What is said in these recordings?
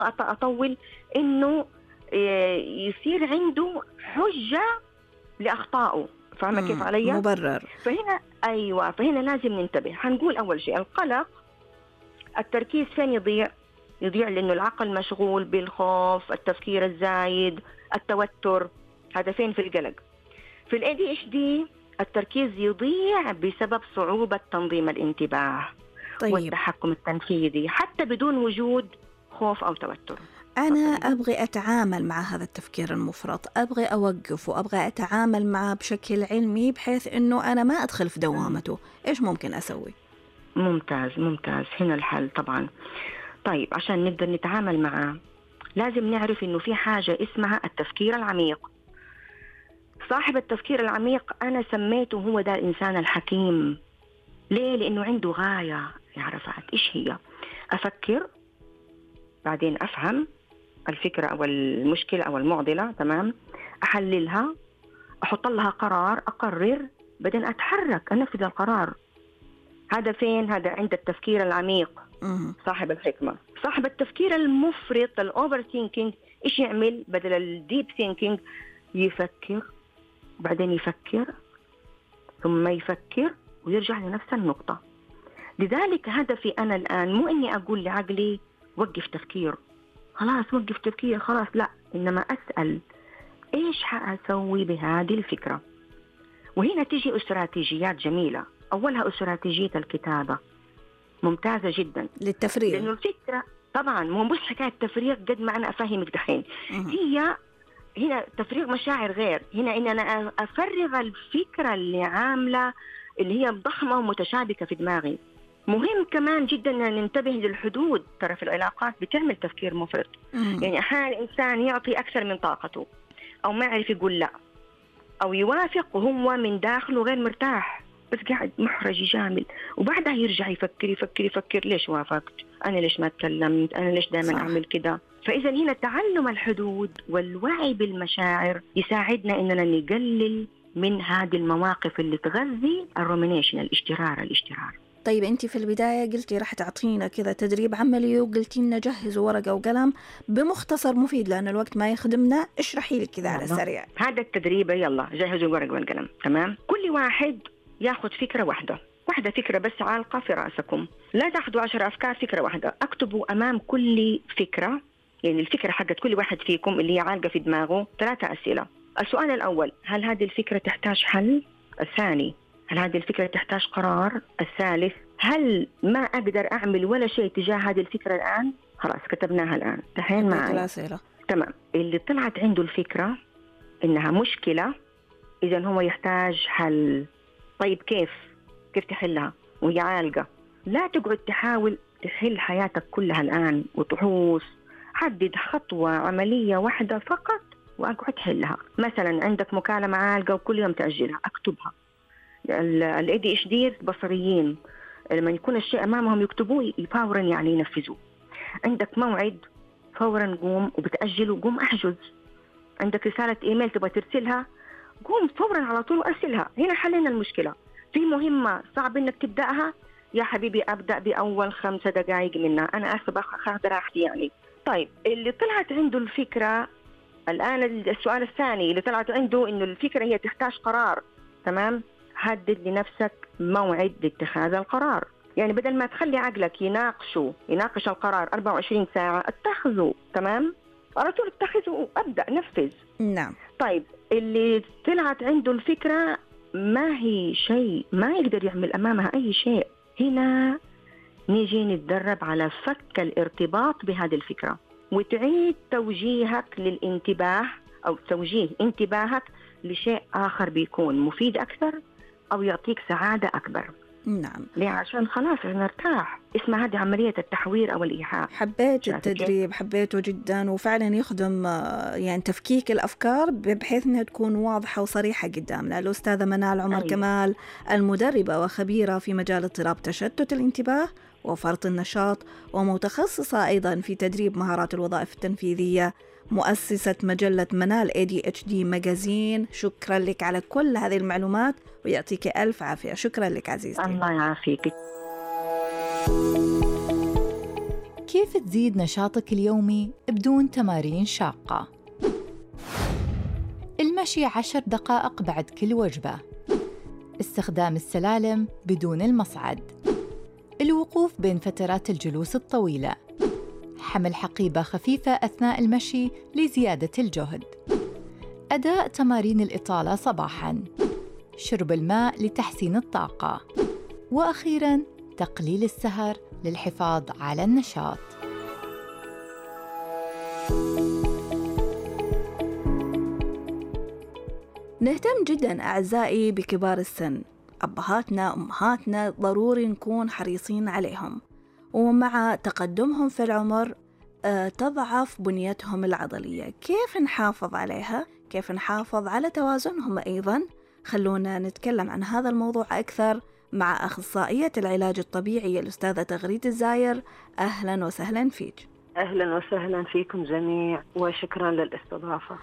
أطول إنه يصير عنده حجة لأخطائه. فاهمة كيف علي؟ مبرر. فهنا لازم ننتبه. هنقول أول شيء القلق، التركيز فين يضيع لأنه العقل مشغول بالخوف، التفكير الزايد، التوتر. هذا فين؟ في القلق. في ال ADHD التركيز يضيع بسبب صعوبة تنظيم الانتباه والتحكم التنفيذي حتى بدون وجود خوف أو توتر. أنا أبغي أتعامل مع هذا التفكير المفرط، أبغي أوقف وأبغي أتعامل معه بشكل علمي بحيث أنه أنا ما أدخل في دوامته. إيش ممكن أسوي؟ ممتاز. هنا الحل طبعا. طيب عشان نقدر نتعامل معه لازم نعرف أنه في حاجة اسمها التفكير العميق. صاحب التفكير العميق أنا سميته هو ده الإنسان الحكيم. ليه؟ لأنه عنده غاية يا عرفات. إيش هي؟ أفكر، بعدين أفهم الفكرة أو المشكلة أو المعضلة، تمام، أحللها، أحط لها قرار، أقرر، بعدين أتحرك أنفذ القرار. هذا فين؟ هذا عند التفكير العميق، صاحب الحكمة. صاحب التفكير المفرط الأوفر ثينكينج إيش يعمل؟ بدل الديب ثينكينج يفكر، بعدين يفكر، ثم يفكر ويرجع لنفس النقطة. لذلك هدفي أنا الآن مو إني أقول لعقلي وقف تفكير، خلاص وقف تفكير خلاص، لا، إنما أسأل إيش حأسوي بهذه الفكرة. وهنا تيجي استراتيجيات جميلة. أولها استراتيجية الكتابة، ممتازة جدا للتفريغ. لأنه الفكرة طبعا مو بس حكاية تفريغ قد ما أنا أفهمك دحين. هي هنا تفريغ مشاعر غير، هنا إن أنا أفرغ الفكرة اللي عاملة اللي هي ضخمة ومتشابكة في دماغي. مهم كمان جدا أن ننتبه للحدود. ترى في العلاقات بتعمل تفكير مفرط. يعني أحيانا الإنسان يعطي أكثر من طاقته، أو ما يعرف يقول لا، أو يوافق وهو من داخله غير مرتاح، بس قاعد محرج يجامل، وبعدها يرجع يفكر ليش وافقت، أنا ليش ما تكلمت، أنا ليش دائما أعمل كده. فإذا هنا تعلم الحدود والوعي بالمشاعر يساعدنا إننا نقلل من هذه المواقف اللي تغذي الرومينيشن، الاشترار. طيب أنت في البداية قلتي راح تعطينا كذا تدريب عملي، وقلتي لنا جهزوا ورقة وقلم بمختصر مفيد لأن الوقت ما يخدمنا. اشرحي لي كذا على السريع. هذا التدريب، يلا جهزوا الورقة والقلم، تمام. كل واحد ياخذ فكرة واحدة فكرة بس عالقة في رأسكم. لا تاخذوا 10 أفكار، فكرة واحدة. اكتبوا أمام كل فكرة، يعني الفكرة حقت كل واحد فيكم اللي هي عالقة في دماغه 3 أسئلة. السؤال الأول: هل هذه الفكرة تحتاج حل؟ الثاني: هل هذه الفكرة تحتاج قرار؟ الثالث: هل ما أقدر أعمل ولا شيء تجاه هذه الفكرة الآن؟ خلاص كتبناها الآن. تحين معي. تمام. اللي طلعت عنده الفكرة إنها مشكلة، إذن هو يحتاج حل. طيب كيف تحلها وهي عالقة؟ لا تقعد تحاول تحل حياتك كلها الآن وتحوس. حدد خطوة عملية واحدة فقط وأقعد حلها. مثلا عندك مكالمة عالقة وكل يوم تأجلها، أكتبها. ال ADHD بصريين لما يكون الشيء أمامهم يكتبوه فورا، يعني ينفذوه. عندك موعد فورا قوم وبتأجله، قوم أحجز. عندك رسالة إيميل تبغى ترسلها، قوم فورا على طول أرسلها. هنا حلينا المشكلة. في مهمة صعب إنك تبدأها، يا حبيبي أبدأ بأول 5 دقائق منها، أنا أسف أخذ راحتي يعني. طيب اللي طلعت عنده الفكرة الآن، السؤال الثاني اللي طلعت عنده إنه الفكرة هي تحتاج قرار، تمام. حدد لنفسك موعد لاتخاذ القرار. يعني بدل ما تخلي عقلك يناقش القرار 24 ساعة، اتخذه، تمام، على طول اتخذه، أبدأ نفذ. نعم. طيب اللي طلعت عنده الفكرة ما هي شيء، ما يقدر يعمل أمامها أي شيء، هنا نيجي نتدرب على فك الارتباط بهذه الفكرة، وتعيد توجيهك للانتباه أو توجيه انتباهك لشيء آخر بيكون مفيد أكثر أو يعطيك سعادة أكبر. نعم. ليه؟ عشان خلاص نرتاح. اسمها هذه عملية التحوير أو الإيحاء. حبيت التدريب، حبيته جدا، وفعلا يخدم يعني تفكيك الأفكار بحيث أنها تكون واضحة وصريحة قدامنا. الأستاذة منال عمر كمال، المدربة وخبيرة في مجال اضطراب تشتت الانتباه وفرط النشاط، ومتخصصة أيضا في تدريب مهارات الوظائف التنفيذية، مؤسسة مجلة منال ADHD ماجازين. شكرا لك على كل هذه المعلومات ويعطيك ألف عافية. شكرا لك عزيزتي. الله يعافيك. كيف تزيد نشاطك اليومي بدون تمارين شاقة؟ المشي 10 دقائق بعد كل وجبة، استخدام السلالم بدون المصعد، الوقوف بين فترات الجلوس الطويلة، حمل حقيبة خفيفة أثناء المشي لزيادة الجهد، أداء تمارين الإطالة صباحاً، شرب الماء لتحسين الطاقة، وأخيراً تقليل السهر للحفاظ على النشاط. نهتم جدا أعزائي بكبار السن، أبهاتنا أمهاتنا ضروري نكون حريصين عليهم، ومع تقدمهم في العمر تضعف بنيتهم العضلية. كيف نحافظ عليها؟ كيف نحافظ على توازنهم أيضا؟ خلونا نتكلم عن هذا الموضوع أكثر مع أخصائية العلاج الطبيعي الأستاذة تغريد الزاير. أهلا وسهلا فيك. أهلا وسهلا فيكم جميع، وشكرا للاستضافة.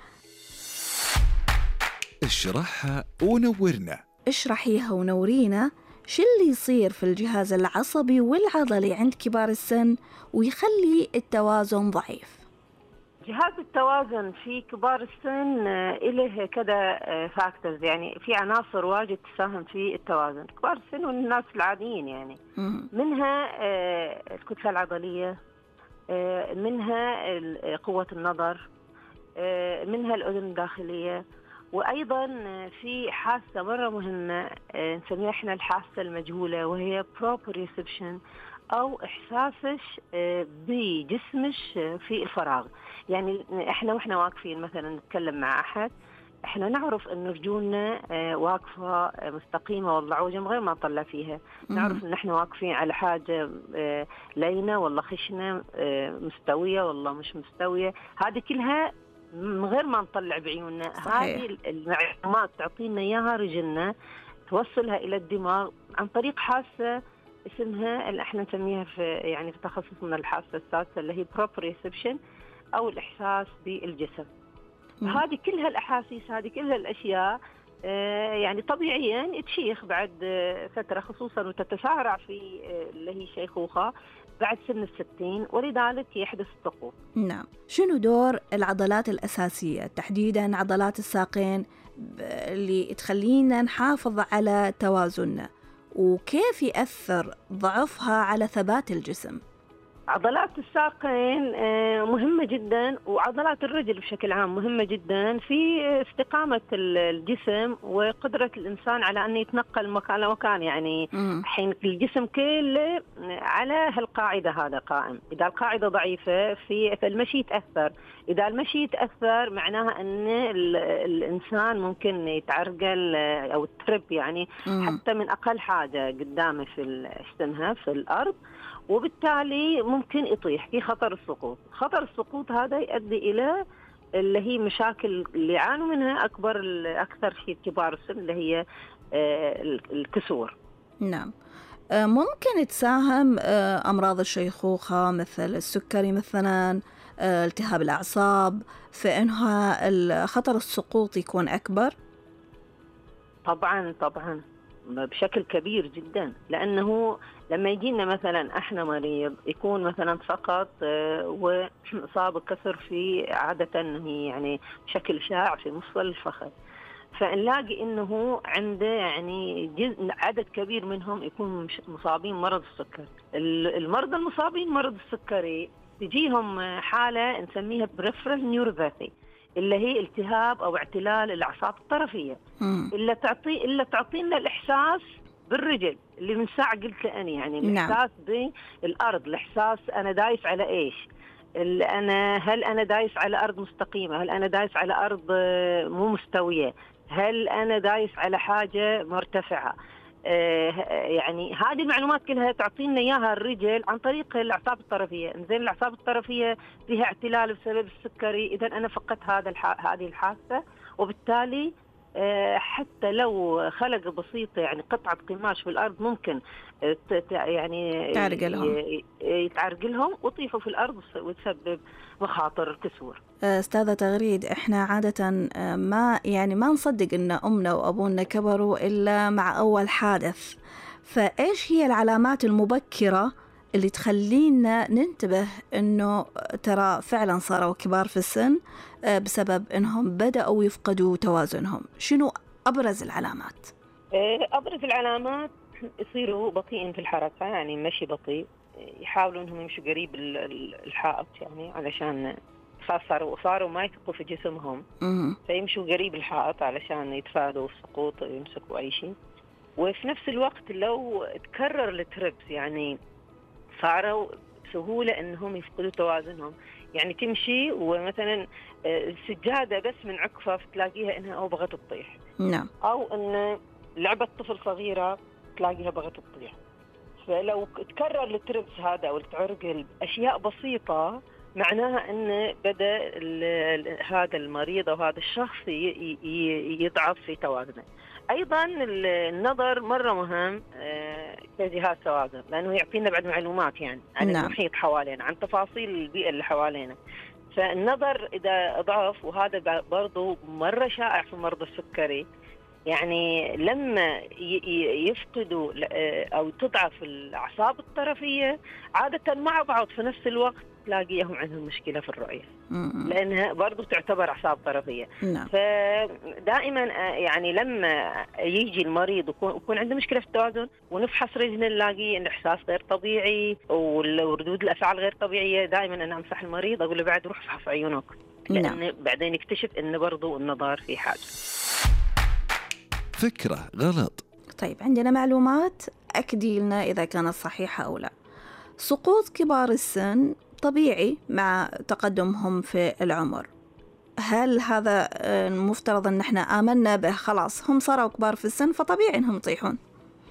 اشرحها ونورنا. اشرحيها ونورينا شو اللي يصير في الجهاز العصبي والعضلي عند كبار السن ويخلي التوازن ضعيف. جهاز التوازن في كبار السن إله كذا فاكتورز، يعني في عناصر واجد تساهم في التوازن كبار السن والناس العاديين، يعني منها الكتلة العضلية، منها قوة النظر، منها الأذن الداخلية، وأيضا في حاسة مرة مهمة نسميها احنا الحاسة المجهولة، وهي proprioception أو إحساسش بجسمش في الفراغ. يعني احنا واحنا واقفين مثلا نتكلم مع أحد، احنا نعرف ان رجولنا واقفة مستقيمة والله من غير ما نطلع فيها، نعرف ان احنا واقفين على حاجة لينة والله خشنة، مستوية والله مش مستوية، هذه كلها من غير ما نطلع بعيوننا. هذه المعلومات تعطينا اياها رجلنا، توصلها الى الدماغ عن طريق حاسه اسمها اللي احنا نسميها في يعني في تخصصنا الحاسه السادسه اللي هي proprioception او الاحساس بالجسم. هذه كلها الاحاسيس، هذه كلها الاشياء يعني طبيعيا تشيخ بعد فتره، خصوصا وتتسارع في اللي هي شيخوخه بعد سن 60، ولذلك يحدث السقوط. نعم. شنو دور العضلات الأساسية تحديدا عضلات الساقين اللي تخلينا نحافظ على توازننا، وكيف يأثر ضعفها على ثبات الجسم؟ عضلات الساقين مهمة جدا، وعضلات الرجل بشكل عام مهمة جدا في استقامة الجسم وقدرة الإنسان على أن يتنقل من مكان لمكان. يعني حين الجسم كله على هالقاعدة هذا قائم. إذا القاعدة ضعيفة في المشي يتأثر، إذا المشي يتأثر معناها أن الإنسان ممكن يتعرقل أو الترب، يعني حتى من أقل حاجة قدامه في اسمها في الأرض، وبالتالي ممكن يطيح في خطر السقوط. خطر السقوط هذا يؤدي إلى اللي هي مشاكل اللي يعانوا منها أكثر شيء كبار السن، اللي هي الكسور. نعم. ممكن تساهم أمراض الشيخوخة مثل السكري مثلا، التهاب الأعصاب، في أنها خطر السقوط يكون أكبر؟ طبعا طبعا بشكل كبير جدا، لأنه لما يجينا مثلا احنا مريض يكون مثلا فقط وصاب كسر في عادة هي يعني بشكل شائع في مفصل الفخذ، فنلاقي انه عنده يعني عدد كبير منهم يكون مصابين مرض السكر. المرضى المصابين مرض السكري تجيهم حالة نسميها بريفرال نيوروباثي، اللي هي التهاب او اعتلال الاعصاب الطرفيه، اللي تعطينا الاحساس بالرجل اللي من ساعه قلت انا، يعني الاحساس بالارض، الاحساس انا دايس على ايش، هل انا دايس على ارض مستقيمه، هل انا دايس على ارض مو مستويه، هل انا دايس على حاجه مرتفعه. يعني هذه المعلومات كلها تعطينا اياها الرجل عن طريق الاعصاب الطرفيه. زين الاعصاب الطرفيه فيها اعتلال بسبب السكري، اذا انا فقدت هذه الحاسه، وبالتالي حتى لو خلقه بسيطه يعني قطعه قماش في الارض ممكن يعني يتعرقلهم ويطيحوا في الارض وتسبب مخاطر الكسور. أستاذة تغريد، إحنا عادة ما نصدق إن أمنا وأبونا كبروا إلا مع أول حادث، فإيش هي العلامات المبكرة اللي تخلينا ننتبه إنه ترى فعلا صاروا كبار في السن بسبب إنهم بدأوا يفقدوا توازنهم؟ شنو أبرز العلامات؟ أبرز العلامات يصيروا بطيئين في الحركة، يعني مشي بطيء، يحاولوا إنهم يمشوا قريب الحائط يعني علشان خاص صاروا ما يثقوا في جسمهم، فيمشوا قريب الحائط علشان يتفادوا السقوط ويمسكوا أي شيء. وفي نفس الوقت لو تكرر التربس يعني صاروا بسهولة إنهم يفقدوا توازنهم، يعني تمشي ومثلا السجادة بس من عكفة تلاقيها إنها أو بغت تطيح، نعم، أو إن لعبة طفل صغيرة تلاقيها بغت تطيح. فلو تكرر التربس هذا أو التعرقل أشياء بسيطة معناها أن بدأ هذا المريض أو هذا الشخص يضعف في توازنه. أيضا النظر مرة مهم كجهاز توازن، لأنه يعطينا بعد معلومات يعني عن المحيط حوالينا، عن تفاصيل البيئة اللي حوالينا. فالنظر إذا ضعف، وهذا برضو مرة شائع في مرضى السكري، يعني لما يفقدوا أو تضعف الأعصاب الطرفية عادة مع بعض في نفس الوقت تلاقيهم عندهم مشكلة في الرؤية، لأنها برضو تعتبر أعصاب طرفية. فدائما يعني لما يجي المريض ويكون عنده مشكلة في التوازن ونفحص رجله نلاقي إن إحساس غير طبيعي وردود الأفعال غير طبيعية، دائما أنا أنصح المريض أقول له بعد روح فحص عيونك، لأن بعدين يكتشف إن برضو النظر في حاجة. فكرة غلط. طيب عندنا معلومات أكدي لنا إذا كانت صحيحة أو لا. سقوط كبار السن طبيعي مع تقدمهم في العمر. هل هذا المفترض أن احنا آمنا به خلاص هم صاروا كبار في السن فطبيعي أنهم يطيحون؟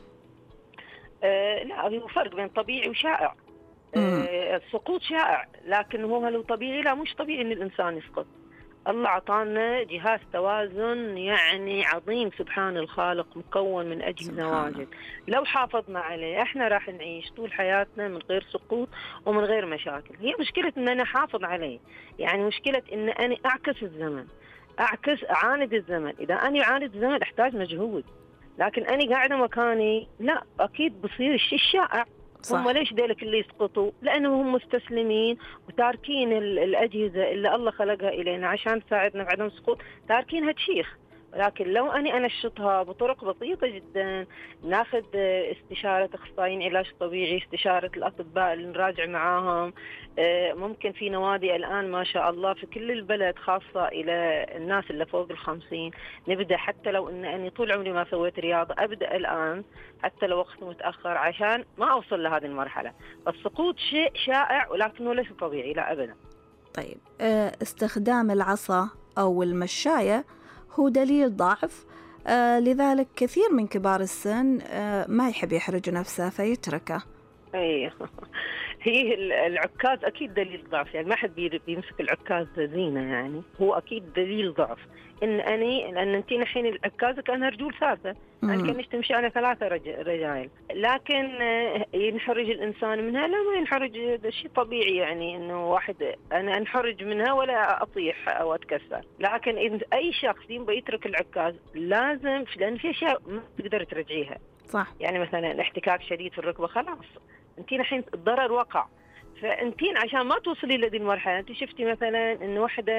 لا، هو فرق بين طبيعي وشائع. السقوط شائع، لكن هو لو طبيعي لا، مش طبيعي أن الإنسان يسقط. الله عطانا جهاز توازن يعني عظيم، سبحان الخالق، مكون من أجهزة واجد. لو حافظنا عليه احنا راح نعيش طول حياتنا من غير سقوط ومن غير مشاكل. هي مشكلة ان انا حافظ عليه، يعني مشكلة ان انا اعكس الزمن، اعاند الزمن. اذا انا اعاند الزمن احتاج مجهود، لكن انا قاعدة مكاني لا، اكيد بصير الشيء الشائع. هم ليش ذلك اللي يسقطوا؟ لأنهم مستسلمين وتاركين الأجهزة اللي الله خلقها إلينا عشان تساعدنا بعدم السقوط، تاركينها تشيخ. لكن لو أنا أنشطها بطرق بسيطة جدا، ناخذ استشارة أخصائيين علاج طبيعي، استشارة الأطباء اللي نراجع معاهم. ممكن في نوادي الآن ما شاء الله في كل البلد خاصة إلى الناس اللي فوق 50. نبدأ حتى لو أني طول عمري ما سويت رياضة، أبدأ الآن حتى لو وقت متأخر عشان ما أوصل لهذه المرحلة. السقوط شيء شائع ولكنه ليس طبيعي، لا أبدا. طيب استخدام العصا أو المشاية هو دليل ضعف، لذلك كثير من كبار السن ما يحب يحرج نفسه فيتركه. ايه هي العكاز اكيد دليل ضعف، يعني ما حد بيمسك العكاز زينه، يعني هو اكيد دليل ضعف. لان انت الحين العكازه كانها رجول ثلاثه، يعني كانش تمشي على 3 رجال، لكن ينحرج الانسان منها؟ لا، ما ينحرج، هذا شيء طبيعي، يعني انه واحد انا انحرج منها ولا اطيح او اتكسر. لكن اذا اي شخص يبغى يترك العكاز لازم، لان في اشياء ما تقدر ترجعيها. صح. يعني مثلا احتكاك شديد في الركبه، خلاص انت الحين الضرر وقع. فانتين عشان ما توصلي لهذه المرحله، انت شفتي مثلا ان واحده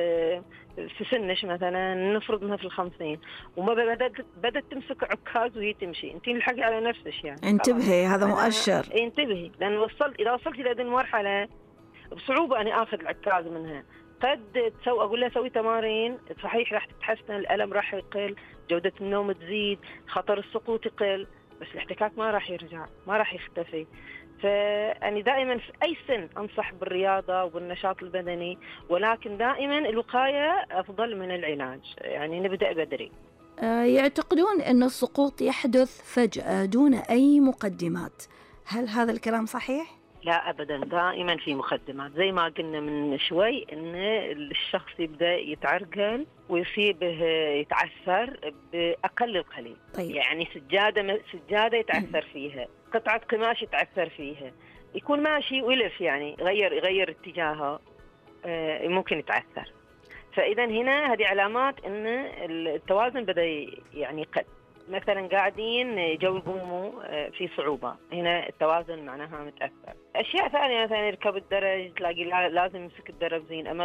في سنش مثلا نفرض انها في 50 وما بدات تمسك عكاز وهي تمشي، انتين الحقي على نفسك، يعني انتبهي، هذا مؤشر. انتبهي، لان اذا وصلتي لهذه المرحله بصعوبه اني اخذ العكاز منها. قد اقول لها سوي تمارين، صحيح راح تتحسن، الالم راح يقل، جوده النوم تزيد، خطر السقوط يقل، بس الاحتكاك ما راح يرجع، ما راح يختفي. فأنا دائما في أي سن أنصح بالرياضة وبالنشاط البدني، ولكن دائما الوقاية أفضل من العلاج، يعني نبدأ بدري. يعتقدون أن السقوط يحدث فجأة دون أي مقدمات، هل هذا الكلام صحيح؟ لا أبدا، دائما في مقدمات، زي ما قلنا من شوي إن الشخص يبدأ يتعرقل ويصيبه يتعثر بأقل القليل. طيب. يعني سجادة يتعثر فيها، قطعة قماش يتعثر فيها، يكون ماشي ويلف، يعني يغير اتجاهه، ممكن يتعثر. فإذا هنا هذه علامات إن التوازن بدأ يعني قد. مثلا قاعدين جو يقوموا في صعوبة، هنا التوازن معناها متأثر. أشياء ثانية مثلا يركب الدرج تلاقي لازم يمسك الدرج زين، أما